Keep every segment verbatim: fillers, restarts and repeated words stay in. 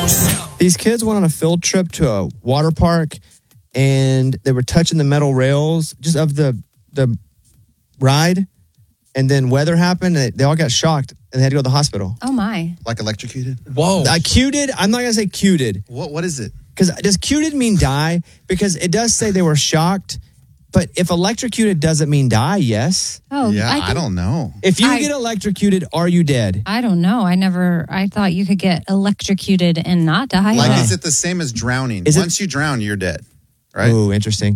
These kids went on a field trip to a water park, and they were touching the metal rails just of the the ride, and then weather happened, and they all got shocked, and they had to go to the hospital. Oh, my. Like electrocuted? Whoa. I cuted. I'm not going to say cuted. What? What is it? Because does cuted mean die? Because it does say they were shocked, but if electrocuted doesn't mean die, yes. Oh, Yeah, I, I, think- don't know. If you I- get electrocuted, are you dead? I don't know. I never, I thought you could get electrocuted and not die. Like, Uh. is it the same as drowning? Is it- Once you drown, you're dead, right? Oh, interesting.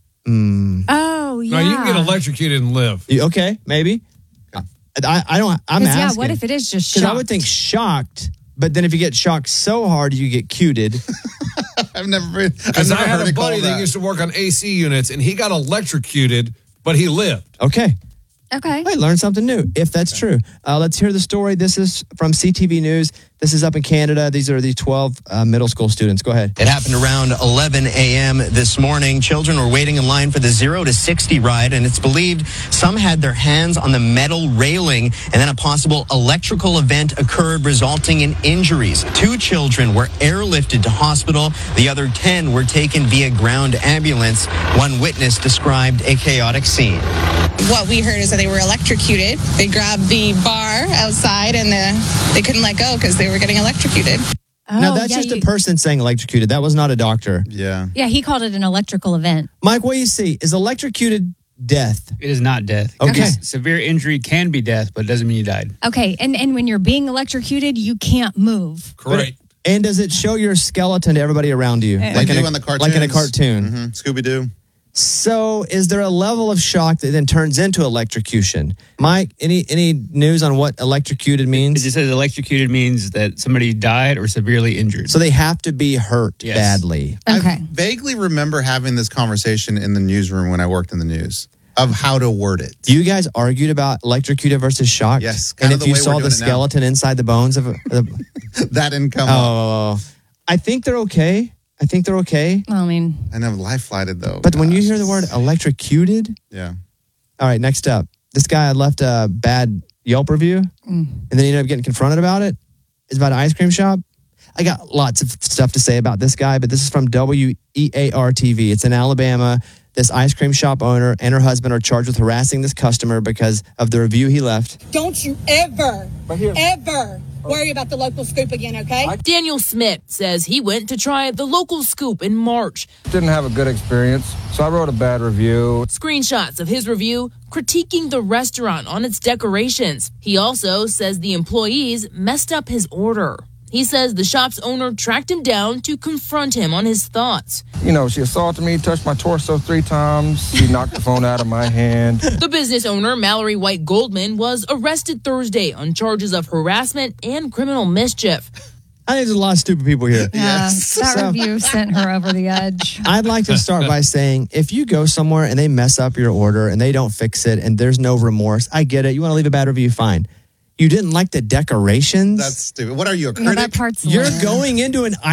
Mm. Oh, yeah. No, you can get electrocuted and live. You- Okay, maybe. I, I don't. I'm 'Cause, asking. yeah, what if it is just Because shocked? I would think shocked, but then if you get shocked so hard, you get cuted. I've never, I've Because never I had heard a it buddy called that. that. used to work on A C units, and he got electrocuted, but he lived. Okay. Okay. I learned something new, if that's true. Uh, let's hear the story. This is from C T V News. This is up in Canada. These are the twelve uh, middle school students. Go ahead. It happened around eleven a.m. this morning. Children were waiting in line for the zero to sixty ride, and it's believed some had their hands on the metal railing, and then a possible electrical event occurred, resulting in injuries. Two children were airlifted to hospital. The other ten were taken via ground ambulance. One witness described a chaotic scene. What we heard is that they were electrocuted. They grabbed the bar outside and the, they couldn't let go because they were getting electrocuted. Oh, now, that's yeah, just you- a person saying electrocuted. That was not a doctor. Yeah. Yeah, he called it an electrical event. Mike, what do you see? Is electrocuted death? It is not death. Okay. Because severe injury can be death, but it doesn't mean you died. Okay, and, and when you're being electrocuted, you can't move. Correct. And does it show your skeleton to everybody around you? They Like in do a, on the cartoons. Like in a cartoon. Mm-hmm. Scooby-Doo. So is there a level of shock that then turns into electrocution? Mike, any any news on what electrocuted It means? just says electrocuted means that somebody died or severely injured. So they have to be hurt Yes. badly. Okay. I vaguely remember having this conversation in the newsroom when I worked in the news of how to word it. You guys argued about electrocuted versus shocked? Yes, And kind if of the you way we're saw doing the it now. skeleton inside the bones of a, the, That didn't come up. oh, I think they're okay. I think they're okay. Well, I mean, I know life flighted though. But when you Gosh. hear the word electrocuted, Yeah. all right, next up. This guy left a bad Yelp review and then he ended up getting confronted about it. It's about an ice cream shop. I got lots of stuff to say about this guy, but this is from W E A R T V. It's in Alabama. This ice cream shop owner and her husband are charged with harassing this customer because of the review he left. Don't you ever, ever worry about the local scoop again, okay? Daniel Smith says he went to try the local scoop in March. Didn't have a good experience, so I wrote a bad review. Screenshots of his review critiquing the restaurant on its decorations. He also says the employees messed up his order. He says the shop's owner tracked him down to confront him on his thoughts. You know, she assaulted me, touched my torso three times. She knocked the phone out of my hand. The business owner, Mallory White Goldman, was arrested Thursday on charges of harassment and criminal mischief. I think there's a lot of stupid people here. yeah, Yes. that So- review sent her over the edge. I'd like to start by saying if you go somewhere and they mess up your order and they don't fix it and there's no remorse, I get it. You want to leave a bad review, fine. You didn't like the decorations? That's stupid. What are you, a No, critic? that part's You're lame. going into an